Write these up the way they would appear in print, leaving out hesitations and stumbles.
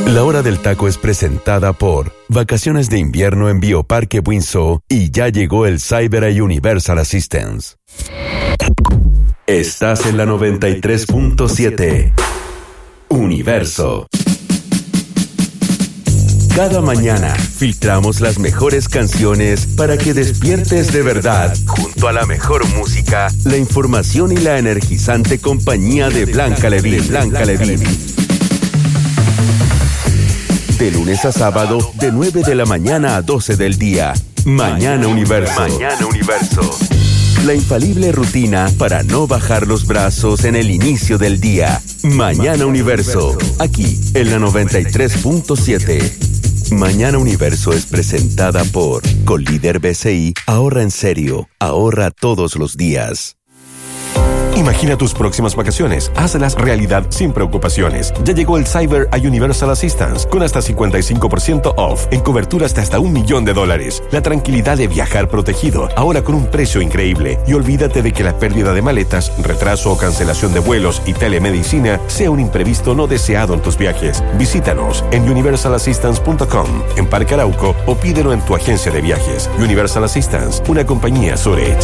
La Hora del Taco es presentada por Vacaciones de Invierno en Bioparque Buinzó y ya llegó el Cyber y Universal Assistance. Estás en la 93.7. Universo. Cada mañana filtramos las mejores canciones para que despiertes de verdad, junto a la mejor música, la información y la energizante compañía de Blanca Levín. De lunes a sábado, de 9 de la mañana a 12 del día. Mañana Universo. La infalible rutina para no bajar los brazos en el inicio del día. Mañana Universo. Aquí, en la 93.7. Mañana Universo es presentada por Colíder BCI. Ahorra en serio. Ahorra todos los días. Imagina tus próximas vacaciones. Hazlas realidad sin preocupaciones. Ya llegó el Cyber y Universal Assistance con hasta 55% off en coberturas de hasta $1 millón. La tranquilidad de viajar protegido, ahora con un precio increíble. Y olvídate de que la pérdida de maletas, retraso o cancelación de vuelos y telemedicina sea un imprevisto no deseado en tus viajes. Visítanos en universalassistance.com, en Parque Arauco o pídelo en tu agencia de viajes. Universal Assistance, una compañía Zurich.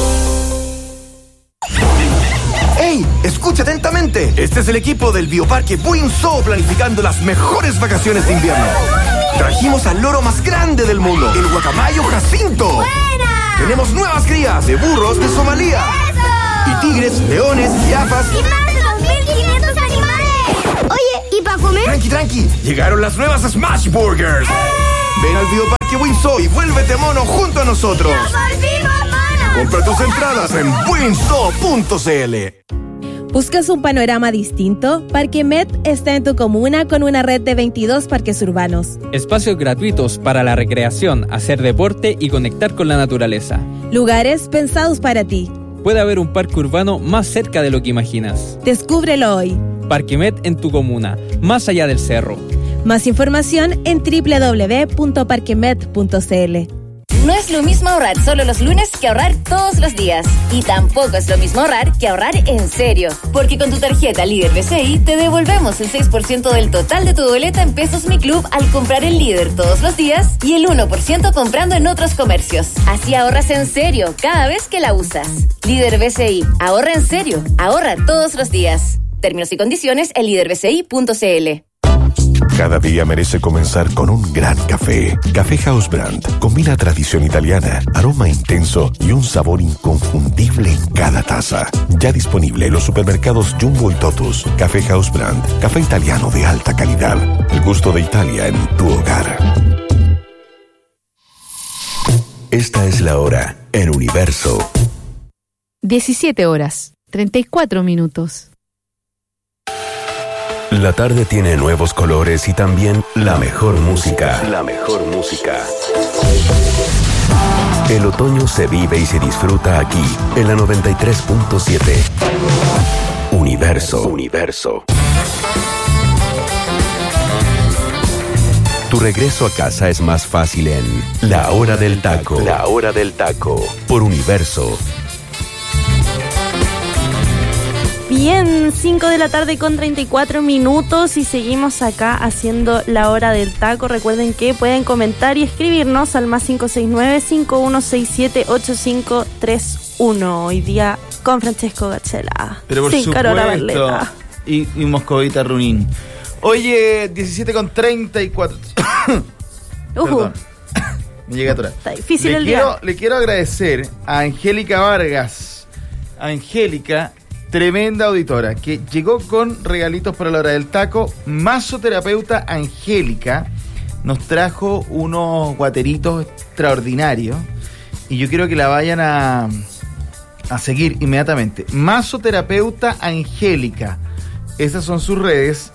¡Ey! Escucha atentamente. Este es el equipo del Bioparque Buinzó planificando las mejores vacaciones de invierno. Trajimos al loro más grande del mundo, el guacamayo Jacinto. ¡Buena! Tenemos nuevas crías de burros de Somalia. ¡Eso! Y tigres, leones, jirafas. ¡Y más de 2.500 animales! Oye, ¿y para comer? Tranqui. Llegaron las nuevas Smash Burgers. Ven al Bioparque Buinzó y vuélvete mono junto a nosotros. ¡Nos volvimos monos! Compra tus entradas en buinzó.cl. ¿Buscas un panorama distinto? Parque Met está en tu comuna con una red de 22 parques urbanos. Espacios gratuitos para la recreación, hacer deporte y conectar con la naturaleza. Lugares pensados para ti. Puede haber un parque urbano más cerca de lo que imaginas. Descúbrelo hoy. Parque Met en tu comuna, más allá del cerro. Más información en www.parquemet.cl. No es lo mismo ahorrar solo los lunes que ahorrar todos los días. Y tampoco es lo mismo ahorrar que ahorrar en serio. Porque con tu tarjeta Líder BCI te devolvemos el 6% del total de tu boleta en Pesos Mi Club al comprar el Líder todos los días y el 1% comprando en otros comercios. Así ahorras en serio cada vez que la usas. Líder BCI. Ahorra en serio. Ahorra todos los días. Términos y condiciones en líderbci.cl. Cada día merece comenzar con un gran café. Café House Brand combina tradición italiana, aroma intenso y un sabor inconfundible en cada taza. Ya disponible en los supermercados Jumbo y Totus. Café House Brand, café italiano de alta calidad. El gusto de Italia en tu hogar. Esta es la hora en Universo. 17 horas, 34 minutos. La tarde tiene nuevos colores y también la mejor música. El otoño se vive y se disfruta aquí, en la 93.7. Universo. Tu regreso a casa es más fácil en La Hora del Taco. Por Universo. Bien, 5 de la tarde con 34 minutos y seguimos acá haciendo la hora del taco. Recuerden que pueden comentar y escribirnos al más 569-5167-8531. Hoy día con Francesco Gachela. Pero por sin Carola supuesto. Barleta. Y Moscovita Runín. Oye, 17 con 34. Perdón. Me llegué a atorar. Está difícil el día. Le quiero agradecer a Angélica Vargas. Angélica, tremenda auditora, que llegó con regalitos para la hora del taco. Masoterapeuta Angélica nos trajo unos guateritos extraordinarios y yo quiero que la vayan a seguir inmediatamente. Masoterapeuta Angélica, esas son sus redes.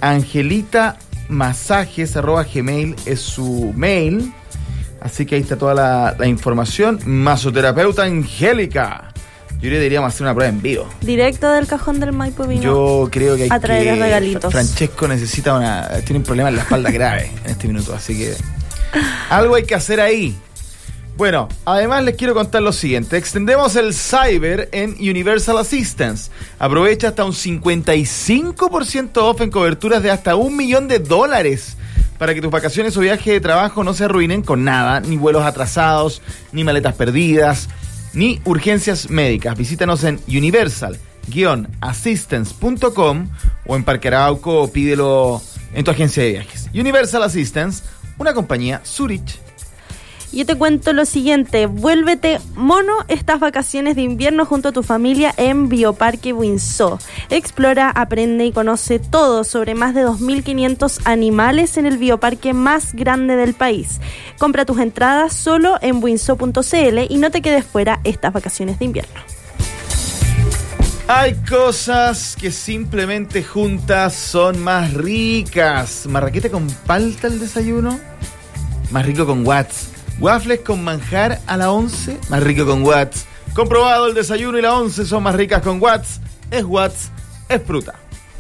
angelitamasajes@gmail es su mail, así que ahí está toda la información. Masoterapeuta Angélica. Yo creo que deberíamos hacer una prueba en vivo. Directo del cajón del Maipo vino. Yo creo que hay a traer que... regalitos. Francesco tiene un problema en la espalda grave en este minuto, así que algo hay que hacer ahí. Bueno, además les quiero contar lo siguiente. Extendemos el cyber en Universal Assistance. Aprovecha hasta un 55% off en coberturas de hasta $1 millón para que tus vacaciones o viajes de trabajo no se arruinen con nada, ni vuelos atrasados, ni maletas perdidas, ni urgencias médicas. Visítanos en universal-assistance.com o en Parque Arauco o pídelo en tu agencia de viajes. Universal Assistance, una compañía Zurich. Yo te cuento lo siguiente, vuélvete mono estas vacaciones de invierno junto a tu familia en Bioparque Windsor. Explora, aprende y conoce todo sobre más de 2.500 animales en el bioparque más grande del país. Compra tus entradas solo en windsor.cl y no te quedes fuera estas vacaciones de invierno. Hay cosas que simplemente juntas son más ricas. Marraqueta con palta el desayuno, más rico con Watts. Waffles con manjar a la 11, más rico con Watts. Comprobado, el desayuno y la 11 son más ricas con Watts. Es Watts, es fruta.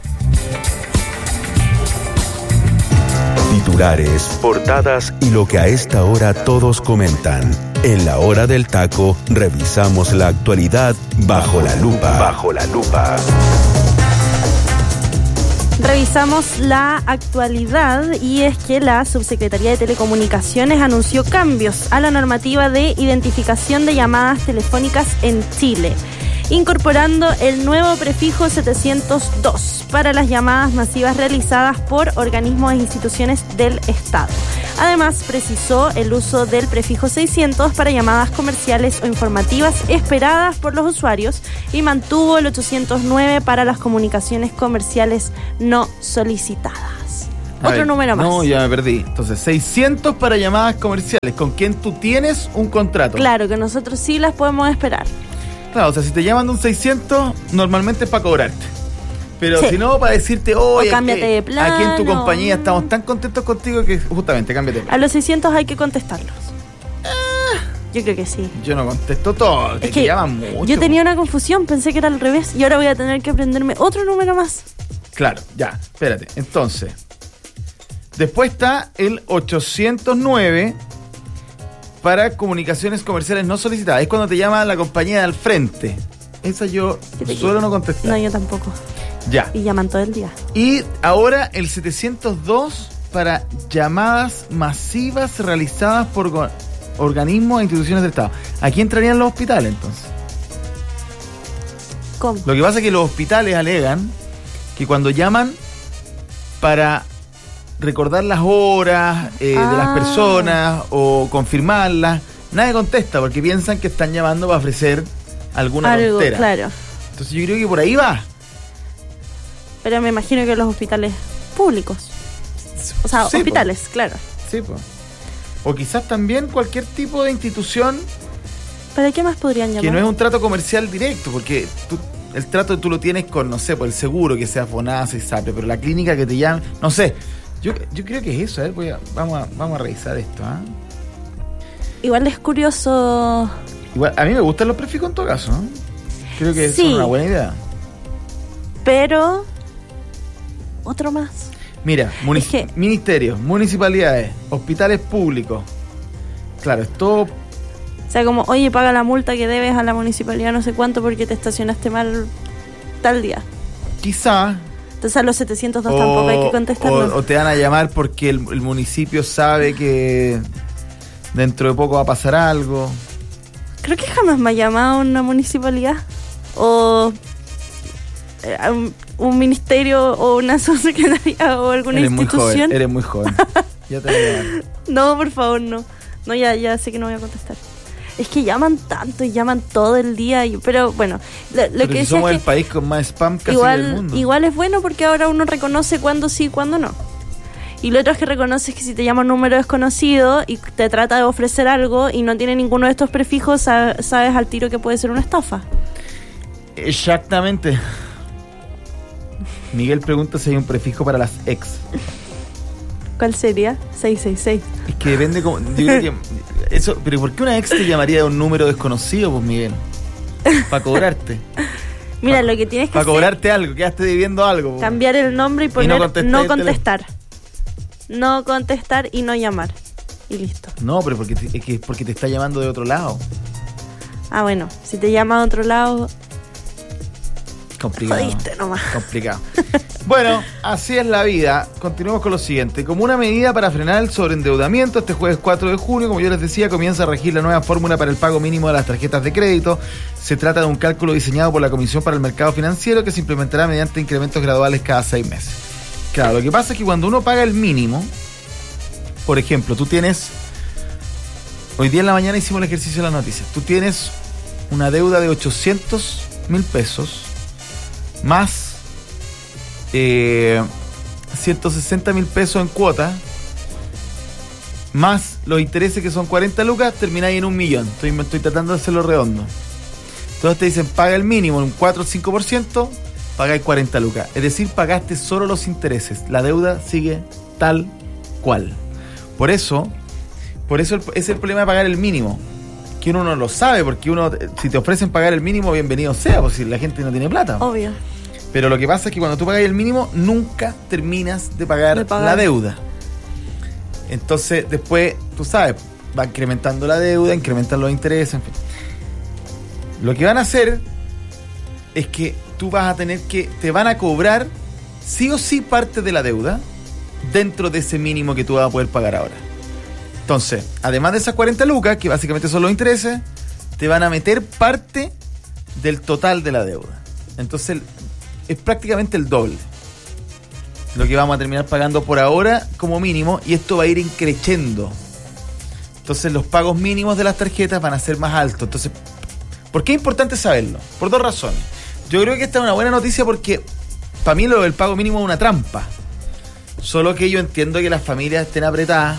Titulares, portadas y lo que a esta hora todos comentan. En la hora del taco, revisamos la actualidad bajo la lupa. Bajo la lupa. Revisamos la actualidad y es que la Subsecretaría de Telecomunicaciones anunció cambios a la normativa de identificación de llamadas telefónicas en Chile, incorporando el nuevo prefijo 702 para las llamadas masivas realizadas por organismos e instituciones del Estado. Además, precisó el uso del prefijo 600 para llamadas comerciales o informativas esperadas por los usuarios y mantuvo el 809 para las comunicaciones comerciales no solicitadas. Otro número más. No, ya me perdí. Entonces, 600 para llamadas comerciales con quien tú tienes un contrato. Claro, que nosotros sí las podemos esperar. Claro, o sea, si te llaman de un 600, normalmente es para cobrarte. Pero sí, si no, para decirte, oye, cámbiate de plan, aquí en tu compañía estamos tan contentos contigo que justamente cámbiate de plan. A los 600 hay que contestarlos. Yo creo que sí. Yo no contesto todo, es que llaman mucho. Yo tenía una confusión, pensé que era al revés y ahora voy a tener que aprenderme otro número más. Claro, ya, espérate. Entonces, después está el 809 para comunicaciones comerciales no solicitadas. Es cuando te llama la compañía de al frente. Esa yo suelo no contestar. No, yo tampoco. Ya. Y llaman todo el día. Y ahora el 702 para llamadas masivas realizadas por organismos e instituciones del Estado. Aquí entrarían los hospitales, entonces. ¿Cómo? Lo que pasa es que los hospitales alegan que cuando llaman para recordar las horas de las personas o confirmarlas, nadie contesta porque piensan que están llamando para ofrecer alguna tontera. Claro. Entonces yo creo que por ahí va. Pero me imagino que los hospitales públicos. O sea, sí, hospitales, claro. Sí, pues. O quizás también cualquier tipo de institución. ¿Para qué más podrían llamar? Que no es un trato comercial directo, porque el trato tú lo tienes con, no sé, por el seguro, que sea FONASA y SAPRE, pero la clínica que te llama, no sé. Yo creo que es eso, vamos a revisar esto. Igual es curioso. Igual, a mí me gustan los prefijos en todo caso, ¿no? Creo que sí, son una buena idea. Pero otro más. Mira, ministerios, municipalidades, hospitales públicos. Claro, es todo. O sea, como, oye, paga la multa que debes a la municipalidad no sé cuánto porque te estacionaste mal tal día. Quizá. Entonces a los 702 tampoco hay que contestarlo. O te van a llamar porque el municipio sabe que dentro de poco va a pasar algo. Creo que jamás me ha llamado una municipalidad o un ministerio o una subsecretaría o alguna institución. Eres muy joven. Ya te voy a llamar. No, por favor, no. No, ya sé que no voy a contestar. Es que llaman tanto y llaman todo el día. Pero bueno, lo que si somos el país con más spam casi del mundo. Igual es bueno porque ahora uno reconoce cuándo sí y cuándo no. Y lo otro es que reconoces que si te llama un número desconocido y te trata de ofrecer algo y no tiene ninguno de estos prefijos, sabes al tiro que puede ser una estafa. Exactamente. Miguel pregunta si hay un prefijo para las ex. ¿Cuál sería? 666. Es que depende como. Yo creo que eso, pero ¿por qué una ex te llamaría de un número desconocido, pues, Miguel? Para cobrarte. Mira, lo que tienes que hacer. Para cobrarte algo, quedaste debiendo algo. Pues. Cambiar el nombre y poner no contestar. No contestar y no llamar. y listo. No, pero porque porque te está llamando de otro lado. Ah, bueno, si te llama de otro lado... Complicado. Jodiste nomás. Complicado. Bueno, así es la vida. Continuemos con lo siguiente. Como una medida para frenar el sobreendeudamiento, este jueves 4 de junio, como yo les decía, comienza a regir la nueva fórmula para el pago mínimo de las tarjetas de crédito. Se trata de un cálculo diseñado por la Comisión para el Mercado Financiero que se implementará mediante incrementos graduales cada 6 meses. Claro, lo que pasa es que cuando uno paga el mínimo, por ejemplo, tú tienes... Hoy día en la mañana hicimos el ejercicio de las noticias. Tú tienes una deuda de 800.000 pesos más 160.000 pesos en cuota, más los intereses que son 40 lucas, termináis en 1 millón. Estoy tratando de hacerlo redondo. Entonces te dicen, paga el mínimo en un 4 o 5%, pagáis 40 lucas. Es decir, pagaste solo los intereses. La deuda sigue tal cual. Por eso es el problema de pagar el mínimo. Que uno no lo sabe, porque si te ofrecen pagar el mínimo, bienvenido sea, pues si la gente no tiene plata. Obvio. Pero lo que pasa es que cuando tú pagas el mínimo, nunca terminas de pagar la deuda. Entonces, después, tú sabes, va incrementando la deuda, incrementan los intereses, en fin. Lo que van a hacer es que tú vas a te van a cobrar sí o sí parte de la deuda dentro de ese mínimo que tú vas a poder pagar ahora. Entonces, además de esas 40 lucas, que básicamente son los intereses, te van a meter parte del total de la deuda. Entonces, es prácticamente el doble lo que vamos a terminar pagando por ahora como mínimo, y esto va a ir creciendo. Entonces, los pagos mínimos de las tarjetas van a ser más altos. Entonces, ¿por qué es importante saberlo? Por 2 razones. Yo creo que esta es una buena noticia porque para mí lo del pago mínimo es una trampa. Solo que yo entiendo que las familias estén apretadas.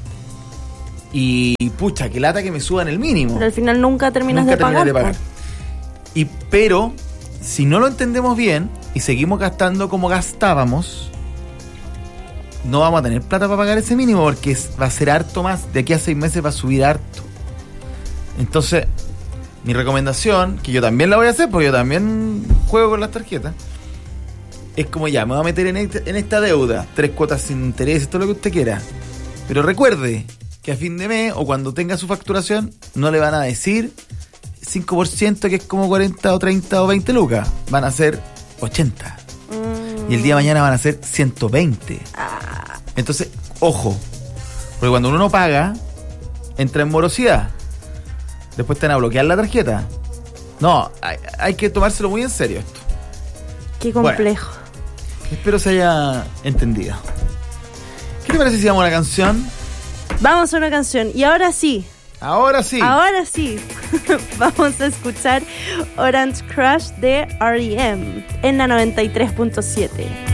Y pucha, que lata que me suban el mínimo. Pero al final nunca terminas de pagar. Pero si no lo entendemos bien y seguimos gastando como gastábamos, no vamos a tener plata para pagar ese mínimo, porque va a ser harto más. De aquí a 6 meses va a subir harto. Entonces, mi recomendación, que yo también la voy a hacer, porque yo también juego con las tarjetas, es como ya, me voy a meter en esta deuda, 3 cuotas sin interés, todo lo que usted quiera. Pero recuerde que a fin de mes o cuando tenga su facturación no le van a decir 5%, que es como 40 o 30 o 20 lucas, van a ser 80. Y el día de mañana van a ser 120. Entonces, ojo, porque cuando uno no paga, entra en morosidad. Después te van a bloquear la tarjeta. No, hay que tomárselo muy en serio esto. Qué complejo. Bueno, espero se haya entendido. ¿Qué te parece si vamos a una canción? Vamos a una canción. Y ahora sí. Ahora sí. Vamos a escuchar Orange Crush de R.E.M. en la 93.7.